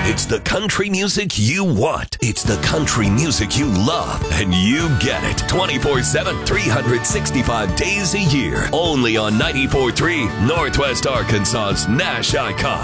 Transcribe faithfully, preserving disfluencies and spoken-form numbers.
It's the country music you want. It's the country music you love. And you get it twenty-four seven, three hundred sixty-five days a year. Only on ninety-four point three Northwest Arkansas's Nash Icon.